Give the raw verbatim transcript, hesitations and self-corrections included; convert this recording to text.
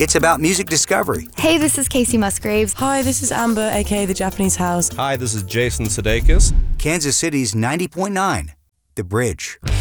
It's about music discovery. Hey, this is Casey Musgraves. Hi, this is Amber, aka The Japanese House. Hi, this is Jason Sudeikis. Kansas City's ninety point nine, The Bridge.